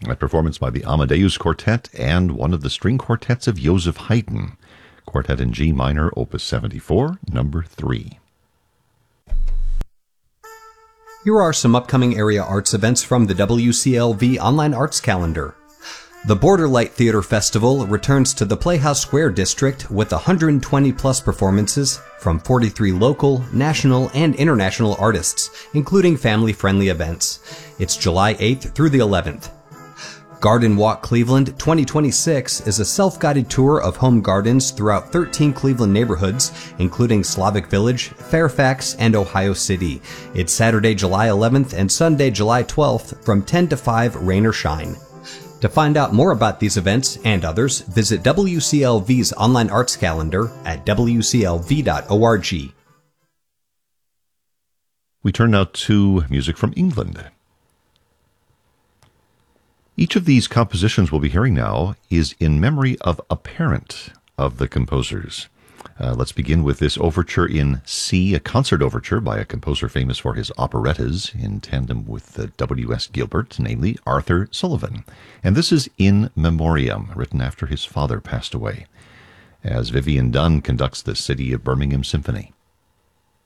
A performance by the Amadeus Quartet and one of the string quartets of Joseph Haydn. Quartet in G minor, Opus 74, number 3. Here are some upcoming area arts events from the WCLV Online Arts Calendar. The Borderlight Theater Festival returns to the Playhouse Square District with 120-plus performances from 43 local, national, and international artists, including family-friendly events. It's July 8th through the 11th. Garden Walk Cleveland 2026 is a self-guided tour of home gardens throughout 13 Cleveland neighborhoods, including Slavic Village, Fairfax, and Ohio City. It's Saturday, July 11th and Sunday, July 12th from 10 to 5, rain or shine. To find out more about these events and others, visit WCLV's online arts calendar at wclv.org. We turn now to music from England. Each of these compositions we'll be hearing now is in memory of a parent of the composers. Let's begin with this overture in C, a concert overture by a composer famous for his operettas in tandem with W.S. Gilbert, namely Arthur Sullivan. And this is In Memoriam, written after his father passed away, as Vivian Dunn conducts the City of Birmingham Symphony.